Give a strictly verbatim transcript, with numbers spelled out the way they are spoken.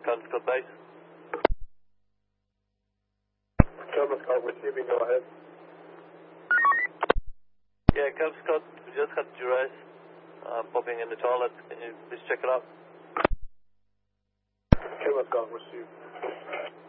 Cub Scott base. Cub Scott receiving, go ahead. Yeah, Cub Scott, we just had Jurais uh, popping in the toilet. Can you please check it out? Cub Scott received.